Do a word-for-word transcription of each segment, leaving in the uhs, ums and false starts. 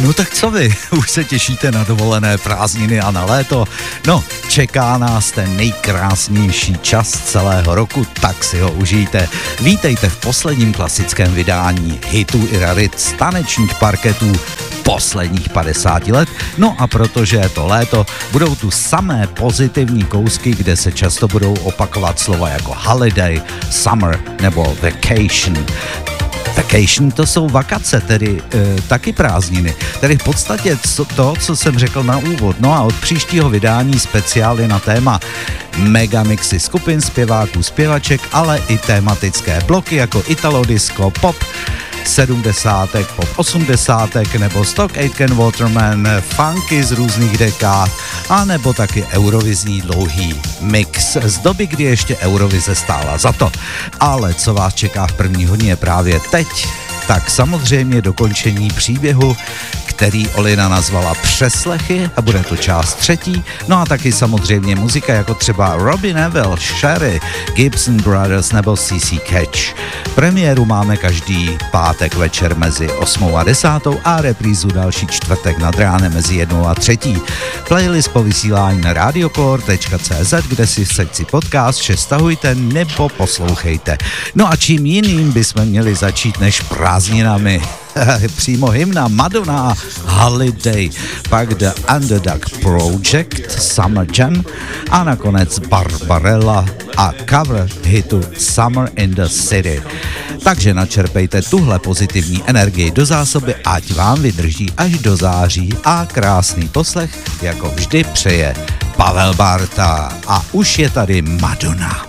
No tak co vy? Už se těšíte na dovolené prázdniny a na léto? No, čeká nás ten nejkrásnější čas celého roku, tak si ho užijte. Vítejte v posledním klasickém vydání hitů i rarit z tanečních parketů posledních padesáti let. No a protože je to léto, budou tu samé pozitivní kousky, kde se často budou opakovat slova jako holiday, summer nebo vacation. Vacation to jsou vakace, tedy e, taky prázdniny. Tedy v podstatě co, to, co jsem řekl na úvod. No a od příštího vydání speciály na téma megamixy skupin, zpěváků, zpěvaček, ale i tematické bloky jako Italo disco, pop, sedmdesátek, pop osmdesátek nebo Stock Aitken Waterman, funky z různých dekád a nebo taky eurovizní dlouhý mix z doby, kdy ještě Eurovize stála za to. Ale co vás čeká v první hodině právě teď, tak samozřejmě dokončení příběhu, který Olina nazvala Přeslechy a bude to část třetí, no a taky samozřejmě muzika jako třeba Robbie Neville, Sherry, Gibson Brothers nebo C C Catch. Premiéru máme každý pátek večer mezi osmou a desátou a reprízu další čtvrtek nad ránem mezi jednou a třetí. Playlist po vysílání na radiocore tečka cé zet, kde si v sekci podcast vše stahujte nebo poslouchejte. No a čím jiným bychom měli začít než prázdninami. Přímo hymna Madonna Holiday, pak The Underdog Project Summer Jam a nakonec Barbarella a cover hitu Summer in the City. Takže načerpejte tuhle pozitivní energii do zásoby, ať vám vydrží až do září a krásný poslech jako vždy přeje Pavel Barta a už je tady Madonna.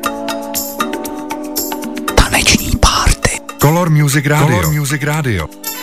Color Music Radio. Color Music Radio.